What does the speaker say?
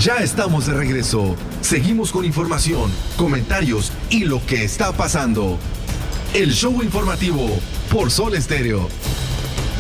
Ya estamos de regreso. Seguimos con información, comentarios y lo que está pasando. El show informativo por Sol Estéreo.